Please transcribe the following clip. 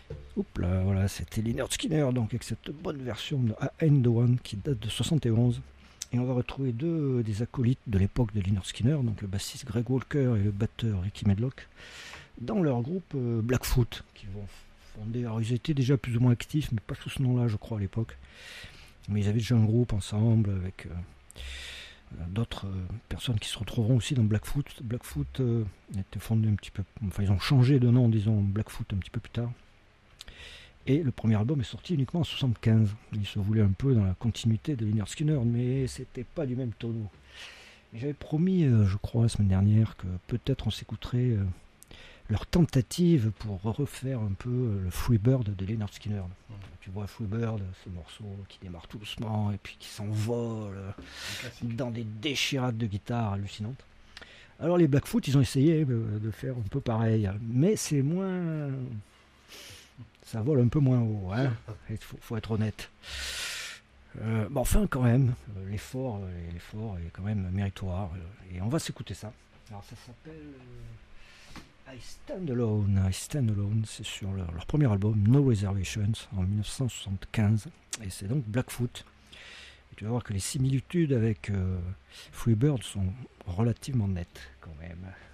Oups là, voilà, c'était Lynyrd Skynyrd, donc avec cette bonne version de I Ain't the One qui date de 71. Et on va retrouver deux des acolytes de l'époque de Lynyrd Skynyrd, donc le bassiste Greg Walker et le batteur Ricky Medlock, dans leur groupe Blackfoot, qui vont fonder. Alors ils étaient déjà plus ou moins actifs, mais pas sous ce nom-là, je crois, à l'époque. Mais ils avaient déjà un groupe ensemble avec d'autres personnes qui se retrouveront aussi dans Blackfoot. Blackfoot a été fondé un petit peu, enfin ils ont changé de nom, disons Blackfoot un petit peu plus tard. Et le premier album est sorti uniquement en 75. Il se voulait un peu dans la continuité de Lynyrd Skynyrd, mais c'était pas du même tonneau. J'avais promis, je crois, la semaine dernière, que peut-être on s'écouterait leur tentative pour refaire un peu le Freebird de Lynyrd Skynyrd. Tu vois Freebird, ce morceau qui démarre tout doucement et puis qui s'envole dans des déchirades de guitare hallucinantes. Alors les Blackfoot, ils ont essayé de faire un peu pareil, mais c'est moins... Ça vole un peu moins haut, hein. Il faut être honnête. Bon, enfin, quand même, l'effort est quand même méritoire. Et on va s'écouter ça. Alors, ça s'appelle I Stand Alone. I Stand Alone, c'est sur leur premier album, No Reservations, en 1975. Et c'est donc Blackfoot. Et tu vas voir que les similitudes avec Freebird sont relativement nettes, quand même.